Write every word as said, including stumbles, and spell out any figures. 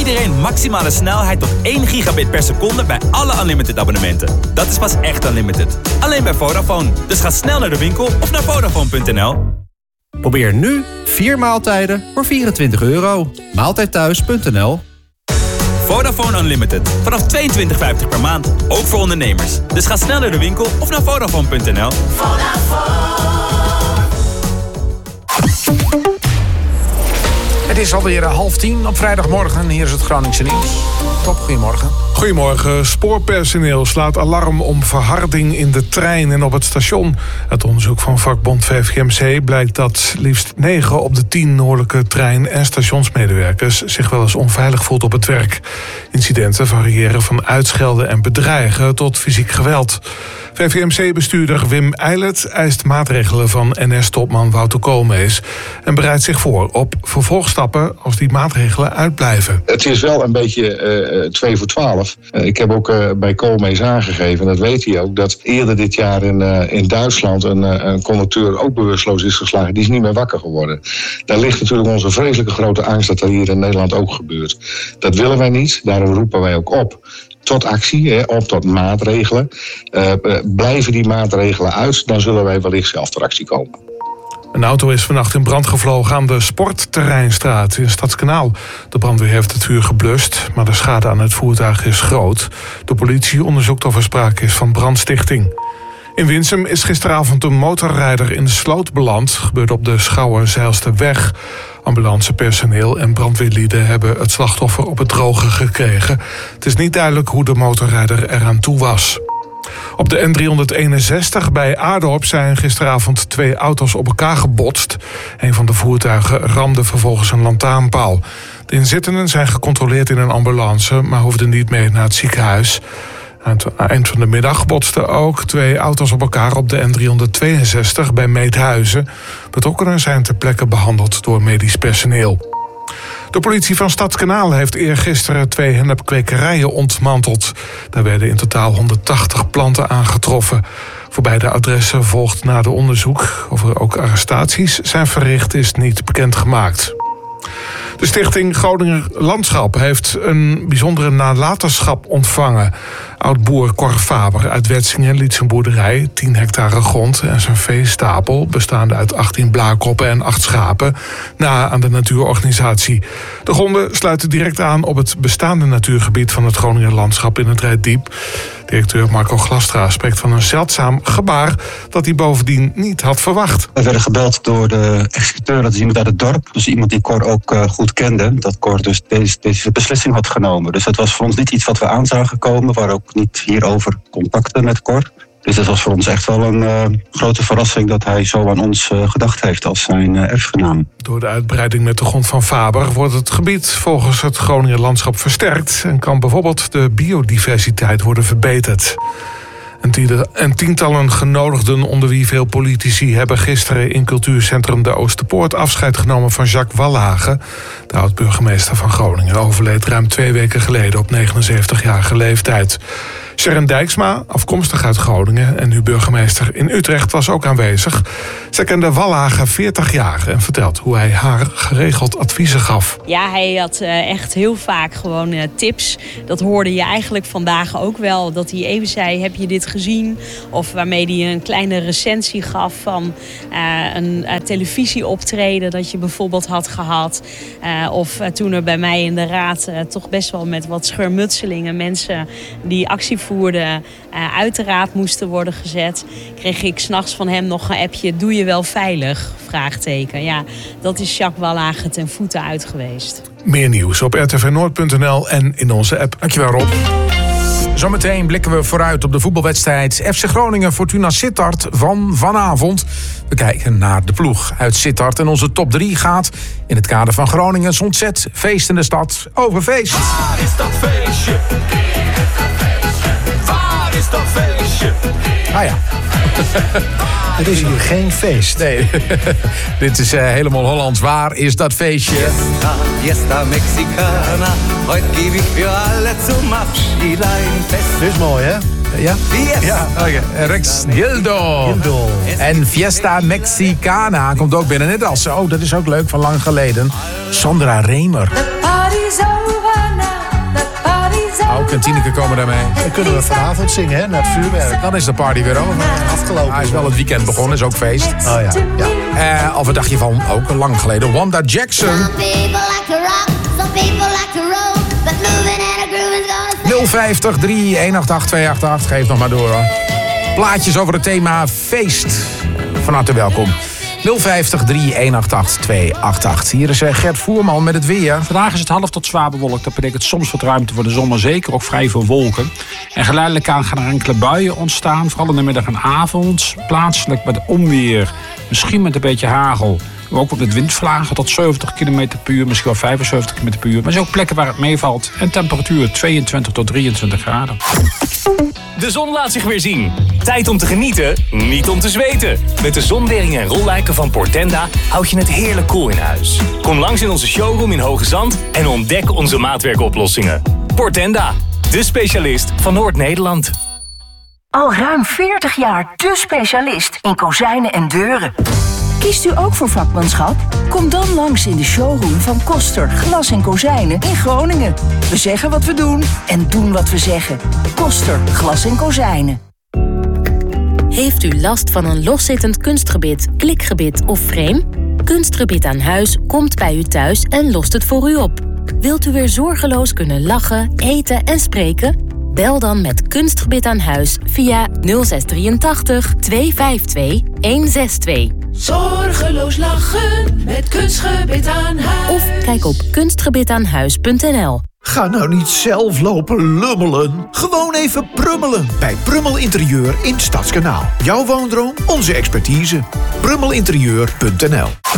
iedereen maximale snelheid tot één gigabit per seconde bij alle Unlimited abonnementen. Dat is pas echt Unlimited. Alleen bij Vodafone. Dus ga snel naar de winkel of naar Vodafone punt n l. Probeer nu vier maaltijden voor vierentwintig euro. Maaltijdthuis punt n l. Vodafone Unlimited. Vanaf tweeëntwintig vijftig per maand. Ook voor ondernemers. Dus ga snel naar de winkel of naar Vodafone punt n l. Het is alweer half tien op vrijdagmorgen. Hier is het Groningse nieuws. Top, goedemorgen. Goedemorgen. Spoorpersoneel slaat alarm om verharding in de trein en op het station. Uit onderzoek van vakbond V V M C blijkt dat liefst negen op de tien noordelijke trein- en stationsmedewerkers zich wel eens onveilig voelt op het werk. Incidenten variëren van uitschelden en bedreigen tot fysiek geweld. V V M C-bestuurder Wim Eilert eist maatregelen van N S-topman Wouter Koolmees en bereidt zich voor op vervolgstappen als die maatregelen uitblijven. Het is wel een beetje uh, twee voor twaalf. Uh, ik heb ook uh, bij Koolmees aangegeven, en dat weet hij ook, dat eerder dit jaar in, uh, in Duitsland een, uh, een conducteur ook bewusteloos is geslagen. Die is niet meer wakker geworden. Daar ligt natuurlijk onze vreselijke grote angst dat dat hier in Nederland ook gebeurt. Dat willen wij niet, daarom roepen wij ook op tot actie, hè, op tot maatregelen. Uh, uh, blijven die maatregelen uit, dan zullen wij wellicht zelf tot actie komen. Een auto is vannacht in brand gevlogen aan de Sportterreinstraat in Stadskanaal. De brandweer heeft het vuur geblust, maar de schade aan het voertuig is groot. De politie onderzoekt of er sprake is van brandstichting. In Winsum is gisteravond een motorrijder in de sloot beland. Gebeurde op de Schouwen-Zijlsterweg. Ambulancepersoneel en brandweerlieden hebben het slachtoffer op het droge gekregen. Het is niet duidelijk hoe de motorrijder eraan toe was. Op de N driehonderdeenenzestig bij Adorp zijn gisteravond twee auto's op elkaar gebotst. Een van de voertuigen ramde vervolgens een lantaarnpaal. De inzittenden zijn gecontroleerd in een ambulance, maar hoefden niet mee naar het ziekenhuis. Aan het eind van de middag botsten ook twee auto's op elkaar op de N driehonderdtweeënzestig bij Meethuizen. Betrokkenen zijn ter plekke behandeld door medisch personeel. De politie van Stadskanaal heeft eergisteren twee hennepkwekerijen ontmanteld. Daar werden in totaal honderdtachtig planten aangetroffen. Voor beide adressen volgt na de onderzoek. Of er ook arrestaties zijn verricht is niet bekendgemaakt. De stichting Groninger Landschap heeft een bijzondere nalatenschap ontvangen. Oud-boer Cor Faber uit Wetsingen liet zijn boerderij, tien hectare grond en zijn veestapel, bestaande uit achttien blaarkoppen en acht schapen, na aan de natuurorganisatie. De gronden sluiten direct aan op het bestaande natuurgebied van het Groninger Landschap in het Reitdiep. Directeur Marco Glastra spreekt van een zeldzaam gebaar dat hij bovendien niet had verwacht. We werden gebeld door de executeur, dat is iemand uit het dorp. Dus iemand die Cor ook uh, goed kende. Dat Cor dus deze, deze beslissing had genomen. Dus dat was voor ons niet iets wat we aan zagen komen. We waren ook niet hierover contacten met Cor. Dus dat was voor ons echt wel een uh, grote verrassing dat hij zo aan ons uh, gedacht heeft als zijn uh, erfgenaam. Door de uitbreiding met de grond van Faber wordt het gebied volgens het Groninger Landschap versterkt en kan bijvoorbeeld de biodiversiteit worden verbeterd. En tientallen genodigden, onder wie veel politici, hebben gisteren in cultuurcentrum de Oosterpoort afscheid genomen van Jacques Wallhagen. De oud-burgemeester van Groningen overleed ruim twee weken geleden op negenenzeventigjarige leeftijd. Sharon Dijksma, afkomstig uit Groningen en nu burgemeester in Utrecht, was ook aanwezig. Zij kende Wallhagen veertig jaar en vertelt hoe hij haar geregeld adviezen gaf. Ja, hij had uh, echt heel vaak gewoon uh, tips. Dat hoorde je eigenlijk vandaag ook wel. Dat hij even zei, heb je dit gezien? Of waarmee hij een kleine recensie gaf van uh, een uh, televisieoptreden dat je bijvoorbeeld had gehad. Uh, of uh, toen er bij mij in de raad uh, toch best wel met wat schermutselingen mensen die actie voerden, uh, uit de raad moesten worden gezet, kreeg ik 's nachts van hem nog een appje, doe je wel veilig? Vraagteken. Ja, dat is Jacques Wallhagen ten voeten uit geweest. Meer nieuws op r t v noord punt n l en in onze app. Dankjewel, Rob. Zometeen blikken we vooruit op de voetbalwedstrijd F C Groningen Fortuna Sittard van vanavond. We kijken naar de ploeg uit Sittard en onze top drie gaat in het kader van Groningens ontzet feest in de stad over feest. Waar is dat feestje? Waar is dat feestje? Ah ja. Het is hier geen feest. Nee, dit is uh, helemaal Hollands. Waar is dat feestje? Fiesta, fiesta mexicana. Heute gebe ich für alle zum Abschied ein Fest. Dit is mooi, hè? Ja? Fiesta. Ja, oké. Okay. Rex Gildo. Gildo. En Fiesta Mexicana komt ook binnen. Net als, oh, dat is ook leuk van lang geleden. Sandra Remer. The party's over now. Ook en Tineke komen daarmee. Dan kunnen we vanavond zingen, hè, naar het vuurwerk. Dan is de party weer over. Afgelopen. Hij is wel het weekend begonnen, is ook feest. Oh ja, ja. Uh, of wat dacht je van, ook lang geleden, Wanda Jackson. Some people like to rock, some people like to roll, but moving in a groove is gonna stay. nul vijftig drie een acht acht twee acht acht, geef nog maar door hoor. Plaatjes over het thema feest. Van harte welkom. nul vijftig drie een acht acht twee acht acht. Hier is Gert Voerman met het weer. Vandaag is het half tot zwaar bewolkt. Dat betekent soms wat ruimte voor de zon, maar zeker ook vrij veel wolken. En geleidelijk aan gaan er enkele buien ontstaan. Vooral in de middag en avond. Plaatselijk met onweer. Misschien met een beetje hagel. Ook op met windvlagen tot zeventig kilometer per uur. Misschien wel vijfenzeventig kilometer per uur. Maar er zijn ook plekken waar het meevalt. En temperatuur tweeëntwintig tot drieëntwintig graden. De zon laat zich weer zien. Tijd om te genieten, niet om te zweten. Met de zonweringen en rolluiken van Portenda houd je het heerlijk koel in huis. Kom langs in onze showroom in Hoge Zand en ontdek onze maatwerkoplossingen. Portenda, de specialist van Noord-Nederland. Al ruim veertig jaar de specialist in kozijnen en deuren. Kiest u ook voor vakmanschap? Kom dan langs in de showroom van Koster Glas en Kozijnen in Groningen. We zeggen wat we doen en doen wat we zeggen. Koster Glas en Kozijnen. Heeft u last van een loszittend kunstgebit, klikgebit of frame? Kunstgebit aan huis komt bij u thuis en lost het voor u op. Wilt u weer zorgeloos kunnen lachen, eten en spreken? Bel dan met Kunstgebit aan huis via nul zes drieëntachtig tweehonderdtvijfentwintig honderdzesentwintig. Zorgeloos lachen met Kunstgebit aan huis. Of kijk op kunstgebitaanhuis punt n l. Ga nou niet zelf lopen lummelen. Gewoon even prummelen bij Prummel Interieur in Stadskanaal. Jouw woondroom, onze expertise. prummelinterieur punt n l